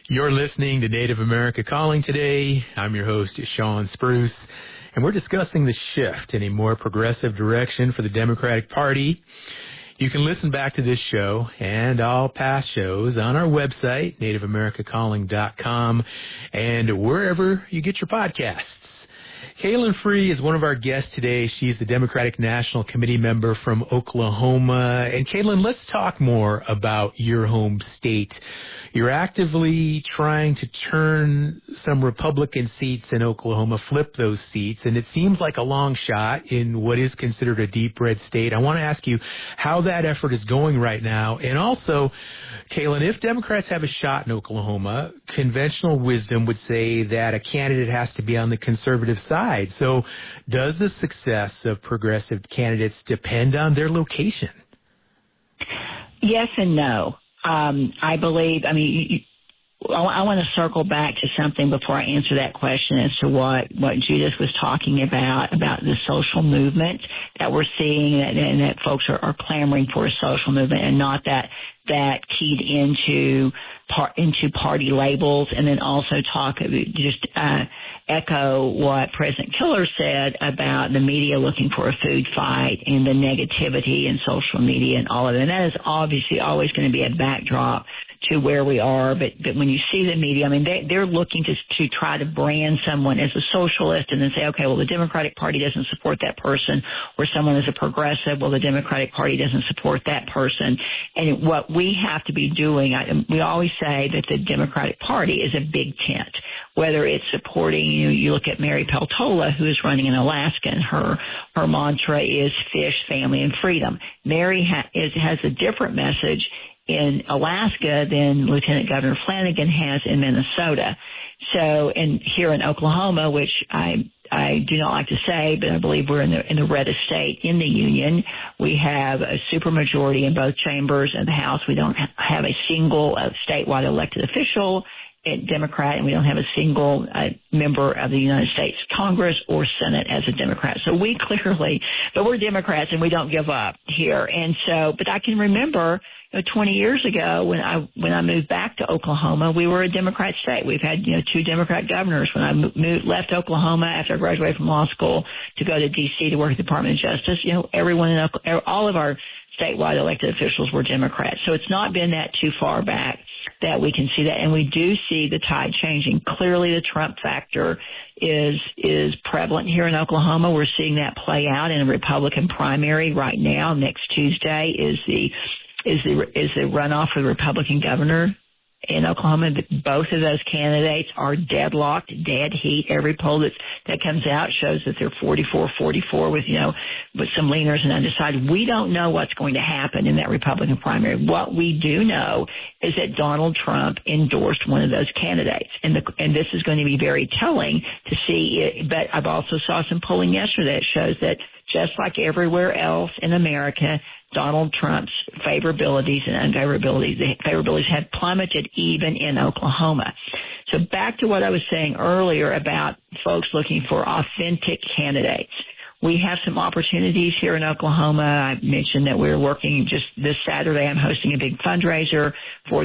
You're listening to Native America Calling today. I'm your host, Sean Spruce, and we're discussing the shift in a more progressive direction for the Democratic Party. You can listen back to this show and all past shows on our website, nativeamericacalling.com, and wherever you get your podcasts. Kaylin Free is one of our guests today. She's the Democratic National Committee member from Oklahoma. And Kaylin, let's talk more about your home state. You're actively trying to turn some Republican seats in Oklahoma, flip those seats, and it seems like a long shot in what is considered a deep red state. I want to ask you how that effort is going right now. And also, Kaylin, if Democrats have a shot in Oklahoma, conventional wisdom would say that a candidate has to be on the conservative side. So does the success of progressive candidates depend on their location? Yes and no. I believe, I want to circle back to something before I answer that question as to what Judith was talking about the social movement that we're seeing and that folks are clamoring for a social movement and not that keyed into party labels, and then also echo what President Killer said about the media looking for a food fight and the negativity in social media and all of that. And that is obviously always going to be a backdrop to where we are, but when you see the media, they're looking to try to brand someone as a socialist and then say, okay, well, the Democratic Party doesn't support that person, or someone is a progressive, well, the Democratic Party doesn't support that person. And what we have to be doing, we always say that the Democratic Party is a big tent, whether it's supporting, you look at Mary Peltola, who is running in Alaska, and her mantra is fish, family, and freedom. Mary has a different message in Alaska than Lieutenant Governor Flanagan has in Minnesota. So, and here in Oklahoma, which I do not like to say, but I believe we're in the reddest state in the union. We have a supermajority in both chambers of the House. We don't have a single statewide elected official Democrat, and we don't have a single member of the United States Congress or Senate as a Democrat. So but we're Democrats and we don't give up here. And so, but I can remember 20 years ago when I moved back to Oklahoma, we were a Democrat state. We've had, 2 Democrat governors. When I left Oklahoma after I graduated from law school to go to D.C. to work at the Department of Justice, all of our statewide elected officials were Democrats. So it's not been that too far back that we can see that. And we do see the tide changing. Clearly the Trump factor is prevalent here in Oklahoma. We're seeing that play out in a Republican primary right now. Next Tuesday is the runoff for the Republican governor in Oklahoma. Both of those candidates are deadlocked, dead heat. Every poll that comes out shows that they're 44-44 with some leaners and undecided. We don't know what's going to happen in that Republican primary. What we do know is that Donald Trump endorsed one of those candidates, and this is going to be very telling to see it. But I've also saw some polling yesterday that shows that just like everywhere else in America, Donald Trump's favorabilities and unfavorabilities, the favorabilities have plummeted even in Oklahoma. So back to what I was saying earlier about folks looking for authentic candidates. We have some opportunities here in Oklahoma. I mentioned that we're working just this Saturday. I'm hosting a big fundraiser for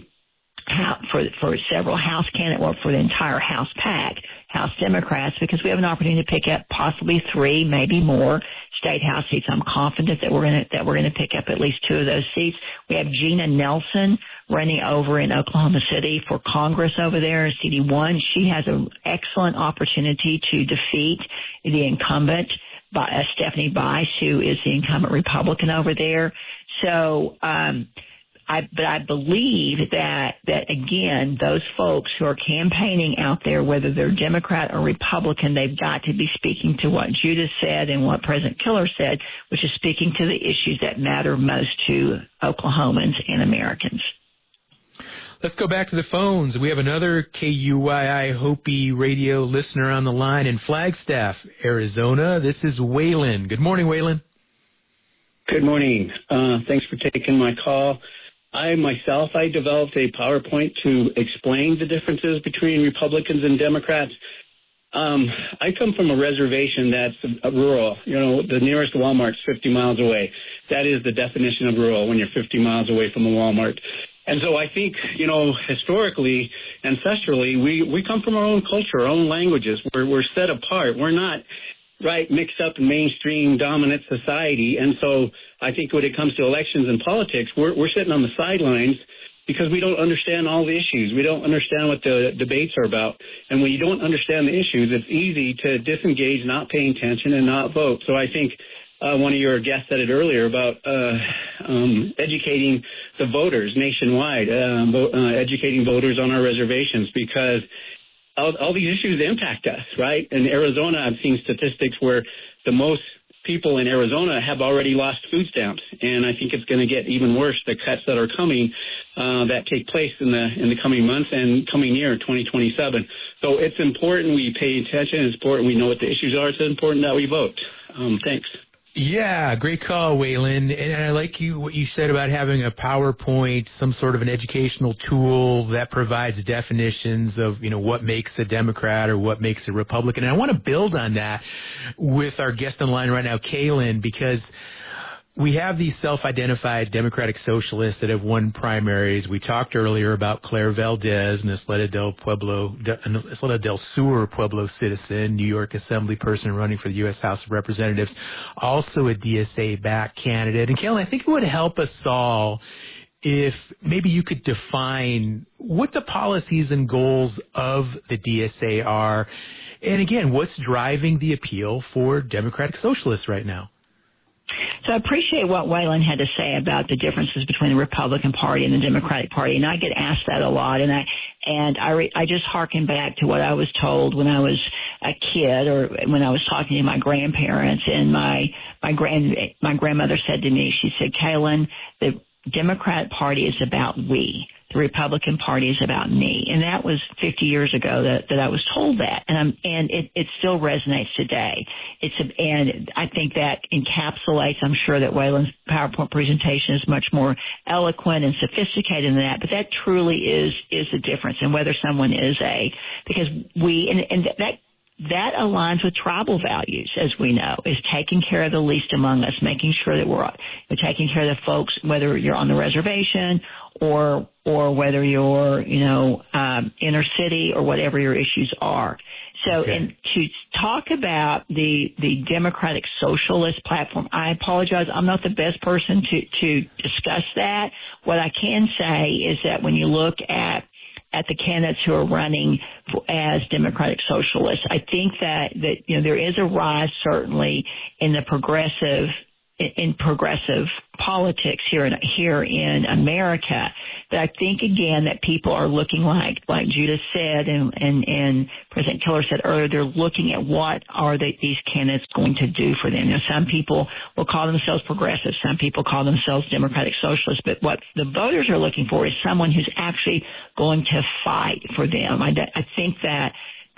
several House candidates, or for the entire House PAC, House Democrats, because we have an opportunity to pick up possibly 3, maybe more state House seats. I'm confident that we're going to pick up at least 2 of those seats. We have Gina Nelson running over in Oklahoma City for Congress over there, CD1. She has an excellent opportunity to defeat the incumbent, Stephanie Bice, who is the incumbent Republican over there. So, but I believe that again, those folks who are campaigning out there, whether they're Democrat or Republican, they've got to be speaking to what Judith said and what President Killer said, which is speaking to the issues that matter most to Oklahomans and Americans. Let's go back to the phones. We have another KUYI Hopi radio listener on the line in Flagstaff, Arizona. This is Waylon. Good morning, Waylon. Good morning. Thanks for taking my call. I developed a PowerPoint to explain the differences between Republicans and Democrats. I come from a reservation that's rural. The nearest Walmart's 50 miles away. That is the definition of rural, when you're 50 miles away from a Walmart. And so I think, historically, ancestrally, we come from our own culture, our own languages. We're set apart. We're not, right, mixed up in mainstream dominant society. And so I think when it comes to elections and politics, we're sitting on the sidelines because we don't understand all the issues. We don't understand what the debates are about. And when you don't understand the issues, it's easy to disengage, not pay attention, and not vote. So I think one of your guests said it earlier about educating the voters nationwide, educating voters on our reservations, because all these issues impact us, right? In Arizona, I've seen statistics where the most people in Arizona have already lost food stamps, and I think it's going to get even worse, the cuts that are coming that take place in the coming months and coming year, 2027. So it's important we pay attention. It's important we know what the issues are. It's important that we vote. Thanks. Yeah, great call, Waylon. And I like what you said about having a PowerPoint, some sort of an educational tool that provides definitions of, what makes a Democrat or what makes a Republican. And I want to build on that with our guest on the line right now, Kaylin, because we have these self-identified Democratic Socialists that have won primaries. We talked earlier about Claire Valdez, an Isleta del Sur Pueblo citizen, New York Assembly person running for the U.S. House of Representatives, also a DSA-backed candidate. And Kaylin, I think it would help us all if maybe you could define what the policies and goals of the DSA are, and again, what's driving the appeal for Democratic Socialists right now. So I appreciate what Waylon had to say about the differences between the Republican Party and the Democratic Party, and I get asked that a lot, and I just harken back to what I was told when I was a kid, or when I was talking to my grandparents, and my grandmother said to me, she said, "Kaylin, the Democratic Party is about we. The Republican Party is about me." And that was 50 years ago that I was told that. And it still resonates today. And I think that encapsulates, I'm sure that Waylon's PowerPoint presentation is much more eloquent and sophisticated than that, but that truly is the difference in whether someone is because that aligns with tribal values, as we know, is taking care of the least among us, making sure that we're taking care of the folks, whether you're on the reservation or whether you're, inner city or whatever your issues are. So, okay. And to talk about the Democratic Socialist platform, I apologize, I'm not the best person to discuss that. What I can say is that when you look at the candidates who are running as Democratic Socialists, I think that there is a rise certainly in the progressive politics here in America. But I think again that people are looking like Judith said and President Killer said earlier, they're looking at what are these candidates going to do for them. Some people will call themselves progressive, some people call themselves Democratic Socialists, but what the voters are looking for is someone who's actually going to fight for them. I think that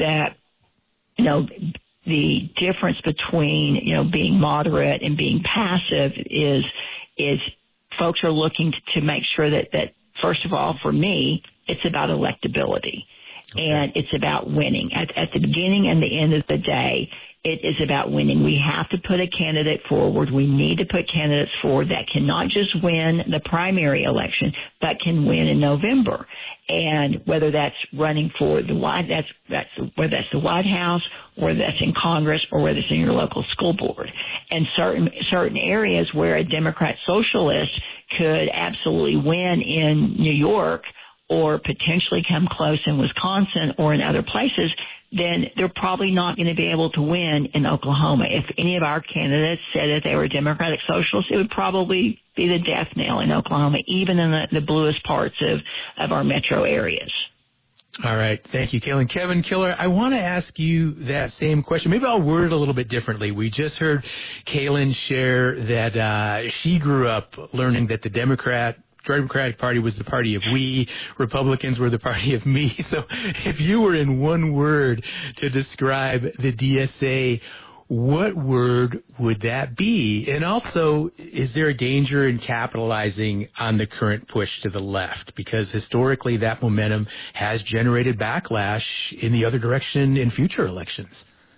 the difference between, being moderate and being passive is folks are looking to make sure that first of all, for me, it's about electability. Okay. And it's about winning. At the beginning and the end of the day, it is about winning. We have to put a candidate forward. We need to put candidates forward that can not just win the primary election, but can win in November. And whether that's running for the whether that's the White House, or that's in Congress, or whether it's in your local school board. And certain areas where a Democrat Socialist could absolutely win in New York, or potentially come close in Wisconsin or in other places, then they're probably not going to be able to win in Oklahoma. If any of our candidates said that they were Democratic Socialists, it would probably be the death knell in Oklahoma, even in the bluest parts of our metro areas. All right. Thank you, Kaylin. Kevin Killer, I want to ask you that same question. Maybe I'll word it a little bit differently. We just heard Kaylin share that she grew up learning that the Democratic Party was the party of we, Republicans were the party of me. So if you were in one word to describe the DSA, what word would that be? And also, is there a danger in capitalizing on the current push to the left? Because historically, that momentum has generated backlash in the other direction in future elections.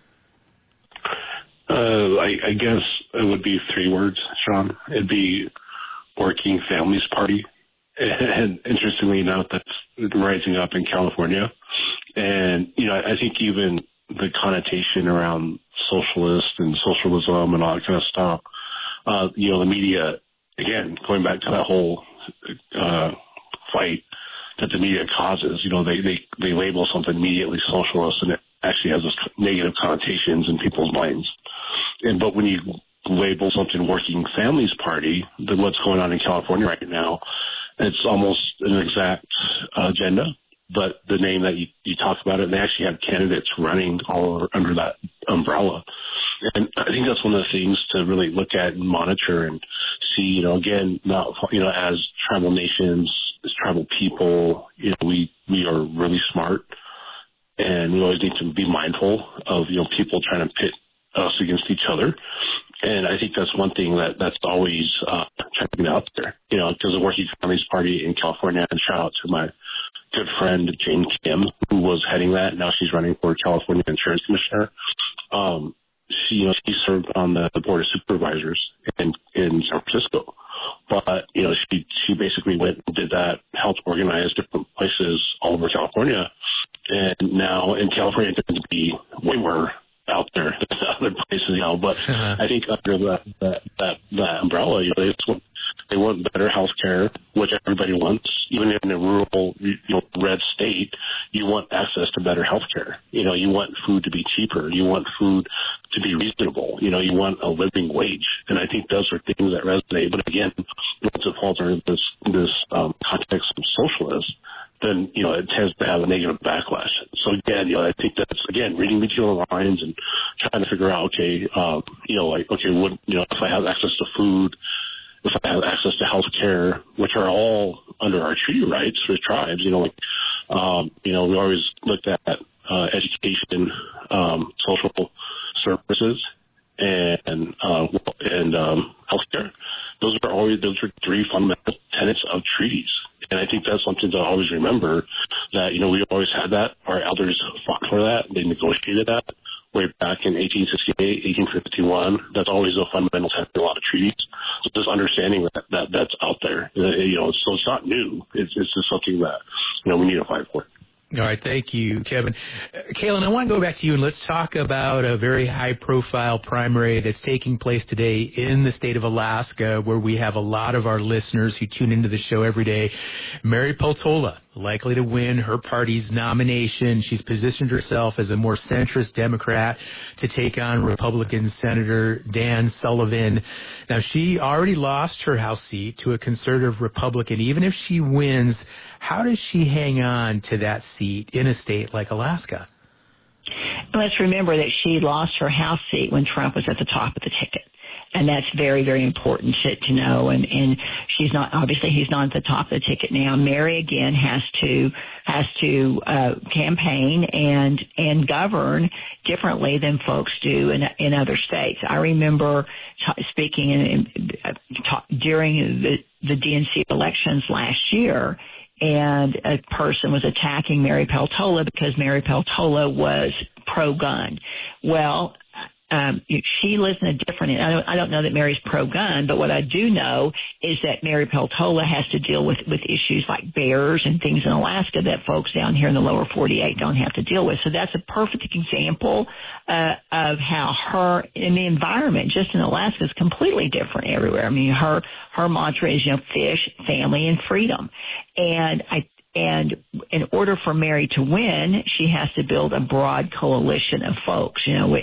I guess it would be 3 words, Sean. It'd be Working Families Party. And interestingly enough, that's rising up in California. And, I think even the connotation around socialist and socialism and all that kind of stuff, the media, again, going back to that whole fight that the media causes, they label something immediately socialist, and it actually has this negative connotations in people's minds. But when you label something Working Families Party, then what's going on in California right now, it's almost an exact agenda. But the name that you talked about it, and they actually have candidates running all over under that umbrella. And I think that's one of the things to really look at and monitor and see, again, not, as tribal nations, as tribal people, we are really smart, and we always need to be mindful of, people trying to pit us against each other. And I think that's one thing that's always trying to get out there, because the Working Families Party in California, and shout out to my good friend Jane Kim, who was heading that. Now she's running for California Insurance Commissioner. She served on the Board of Supervisors in San Francisco. But, she basically went and did that, helped organize different places all over California. And now in California, it tends to be way more out there than other places, but I think under that umbrella, they want better health care, which everybody wants. Even in a rural, red state, you want access to better health care. You want food to be cheaper. You want food to be reasonable. You want a living wage. And I think those are things that resonate. But again, once it falls under this context of socialist, then, it tends to have a negative backlash. So again, I think that's, again, reading between the lines and trying to figure out, if I have access to food, if I have access to health care, which are all under our treaty rights for tribes, we always looked at education, social services, and healthcare. Those are three fundamental tenets of treaties. And I think that's something to always remember, that, we always had that. Our elders fought for that. They negotiated that way back in 1868, 1851. That's always a fundamental tenet in a lot of treaties. So just understanding that's out there, so it's not new. It's just something that, we need to fight for. All right. Thank you, Kevin. Kaylin, I want to go back to you, and let's talk about a very high-profile primary that's taking place today in the state of Alaska, where we have a lot of our listeners who tune into the show every day. Mary Peltola, likely to win her party's nomination. She's positioned herself as a more centrist Democrat to take on Republican Senator Dan Sullivan. Now, she already lost her House seat to a conservative Republican. Even if she wins, how does she hang on to that seat in a state like Alaska? Let's remember that she lost her House seat when Trump was at the top of the ticket. And that's very, very important to know. And she's not, obviously he's not at the top of the ticket now. Mary again has to campaign and govern differently than folks do in other states. I remember speaking during the DNC elections last year, and a person was attacking Mary Peltola because Mary Peltola was pro-gun. Well, she lives in a different, I don't know that Mary's pro-gun, but what I do know is that Mary Peltola has to deal with issues like bears and things in Alaska that folks down here in the lower 48 don't have to deal with. So that's a perfect example of how her, in the environment just in Alaska is completely different everywhere. I mean, her mantra is, fish, family, and freedom. And in order for Mary to win, she has to build a broad coalition of folks.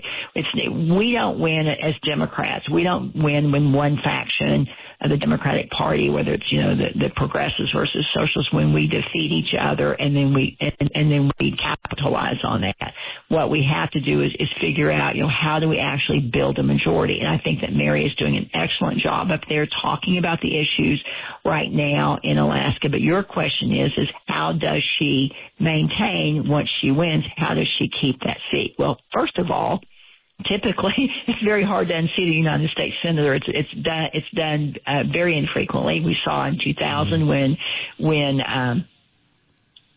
We don't win as Democrats. We don't win when one faction of the Democratic Party, whether it's, the progressives versus socialists, when we defeat each other and then we capitalize on that. What we have to do is figure out, how do we actually build a majority? And I think that Mary is doing an excellent job up there talking about the issues right now in Alaska. But your question is how does she maintain once she wins? How does she keep that seat? Well, first of all, typically, it's very hard to unseat a United States senator. It's done very infrequently. We saw in 2000 when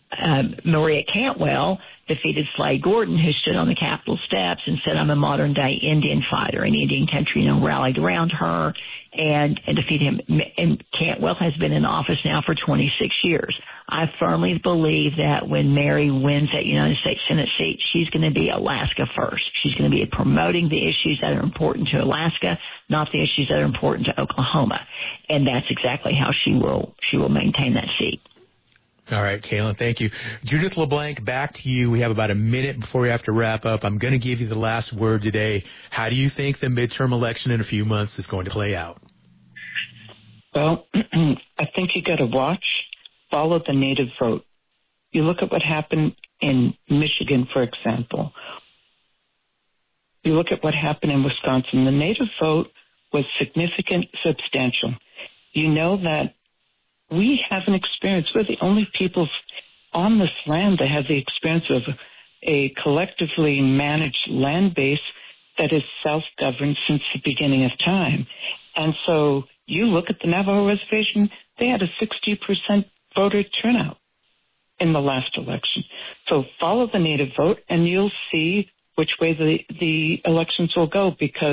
Maria Cantwell defeated Slade Gordon, who stood on the Capitol steps and said, I'm a modern-day Indian fighter. And Indian country, rallied around her and defeated him. And Cantwell has been in office now for 26 years. I firmly believe that when Mary wins that United States Senate seat, she's going to be Alaska first. She's going to be promoting the issues that are important to Alaska, not the issues that are important to Oklahoma. And that's exactly how she will maintain that seat. All right, Kaylin, thank you. Judith LeBlanc, back to you. We have about a minute before we have to wrap up. I'm going to give you the last word today. How do you think the midterm election in a few months is going to play out? Well, I think you got to follow the native vote. You look at what happened in Michigan, for example. You look at what happened in Wisconsin. The native vote was significant, substantial. You know that we have an experience. We're the only people on this land that have the experience of a collectively managed land base that is self-governed since the beginning of time. And so you look at the Navajo Reservation, they had a 60% voter turnout in the last election. So follow the native vote and you'll see which way the elections will go, because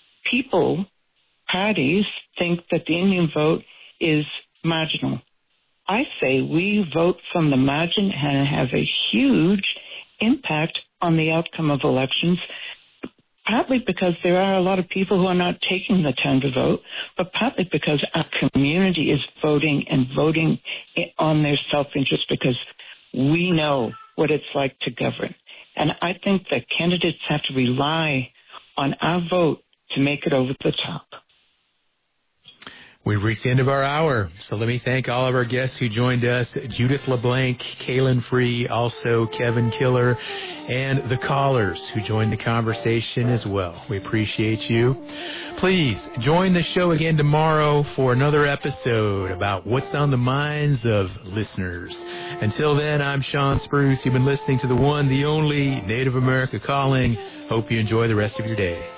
parties think that the Indian vote is marginal. I say we vote from the margin and have a huge impact on the outcome of elections, partly because there are a lot of people who are not taking the time to vote, but partly because our community is voting and voting on their self-interest because we know what it's like to govern. And I think that candidates have to rely on our vote to make it over the top. We've reached the end of our hour, so let me thank all of our guests who joined us, Judith LeBlanc, Kaylin Free, also Kevin Killer, and the callers who joined the conversation as well. We appreciate you. Please join the show again tomorrow for another episode about what's on the minds of listeners. Until then, I'm Sean Spruce. You've been listening to the one, the only Native America Calling. Hope you enjoy the rest of your day.